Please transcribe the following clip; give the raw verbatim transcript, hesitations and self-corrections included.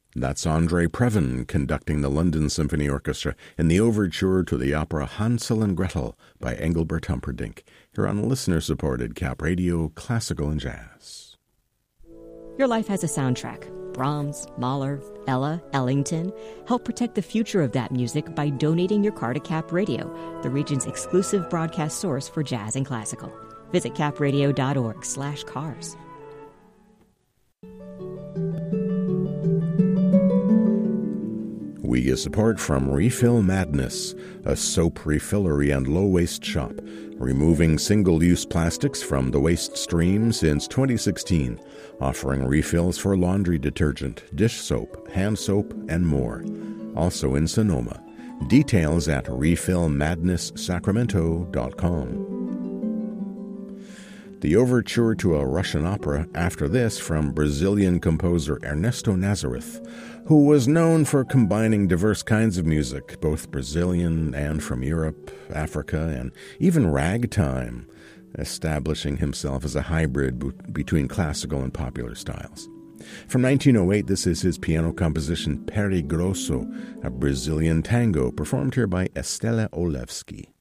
That's Andre Previn conducting the London Symphony Orchestra in the overture to the opera Hansel and Gretel by Engelbert Humperdinck, here on listener-supported Cap Radio Classical and Jazz. Your life has a soundtrack. Brahms, Mahler, Ella, Ellington. Help protect the future of that music by donating your car to Cap Radio, the region's exclusive broadcast source for jazz and classical. Visit capradio.org slash cars. We get support from Refill Madness, a soap refillery and low-waste shop, removing single-use plastics from the waste stream since twenty sixteen, offering refills for laundry detergent, dish soap, hand soap, and more. Also in Sonoma. Details at refill madness sacramento dot com. The overture to a Russian opera after this from Brazilian composer Ernesto Nazareth, who was known for combining diverse kinds of music, both Brazilian and from Europe, Africa, and even ragtime, establishing himself as a hybrid b- between classical and popular styles. From nineteen oh eight, this is his piano composition Perigrosso, a Brazilian tango performed here by Estela Olewski.